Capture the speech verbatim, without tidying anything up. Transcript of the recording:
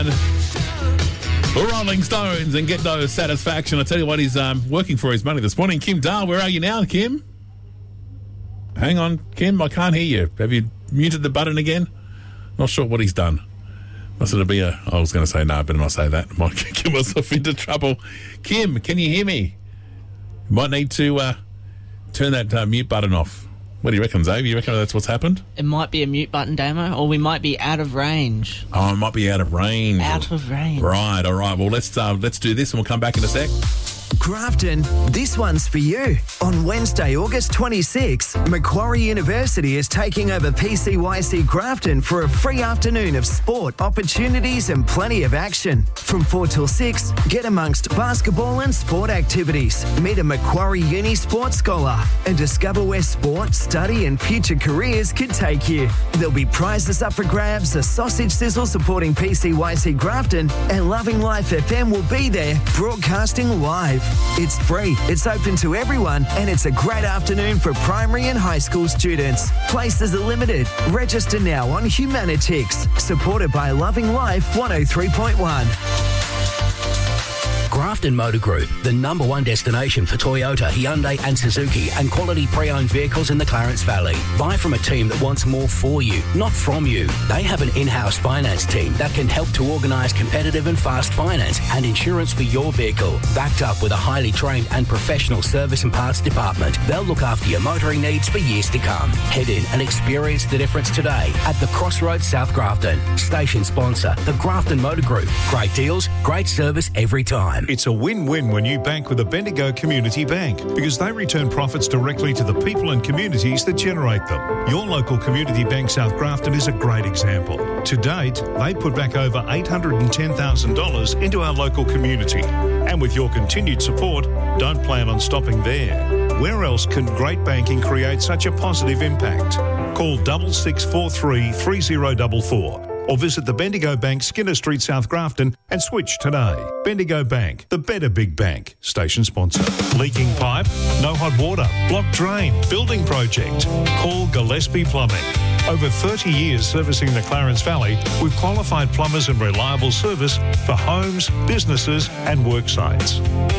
one. Rolling Stones and Get No Satisfaction. I tell you what, he's um, working for his money this morning. Kim Dahl, where are you now, Kim? Hang on, Kim, I can't hear you. Have you muted the button again? Not sure what he's done. Must it be a... I was going to say no, I better not say that. Might get myself into trouble. Kim, can you hear me? Might need to uh, turn that uh, mute button off. What do you reckon, Xavier? You reckon that's what's happened? It might be a mute button, Damo, or we might be out of range. Oh, it might be out of range. Out of range. Right, all right. Well, let's uh, let's do this and we'll come back in a sec. Grafton, this one's for you. On Wednesday, August twenty-sixth, Macquarie University is taking over P C Y C Grafton for a free afternoon of sport, opportunities and plenty of action. From four till six, get amongst basketball and sport activities. Meet a Macquarie Uni sports scholar and discover where sport, study and future careers could take you. There'll be prizes up for grabs, a sausage sizzle supporting P C Y C Grafton, and Loving Life F M will be there broadcasting live. It's free, it's open to everyone, and it's a great afternoon for primary and high school students. Places are limited. Register now on Humanitix, supported by Loving Life one oh three point one. Grafton Motor Group, the number one destination for Toyota, Hyundai and Suzuki and quality pre-owned vehicles in the Clarence Valley. Buy from a team that wants more for you, not from you. They have an in-house finance team that can help to organise competitive and fast finance and insurance for your vehicle. Backed up with a highly trained and professional service and parts department, they'll look after your motoring needs for years to come. Head in and experience the difference today at the Crossroads South Grafton. Station sponsor, the Grafton Motor Group. Great deals, great service every time. It's a win-win when you bank with a Bendigo Community Bank because they return profits directly to the people and communities that generate them. Your local Community Bank South Grafton is a great example. To date, they put back over eight hundred ten thousand dollars into our local community. And with your continued support, don't plan on stopping there. Where else can great banking create such a positive impact? Call double six four three three zero four four. Or visit the Bendigo Bank, Skinner Street, South Grafton and switch today. Bendigo Bank, the better big bank. Station sponsor. Leaking pipe? No hot water? Blocked drain? Building project? Call Gillespie Plumbing. Over thirty years servicing the Clarence Valley with qualified plumbers and reliable service for homes, businesses and work sites.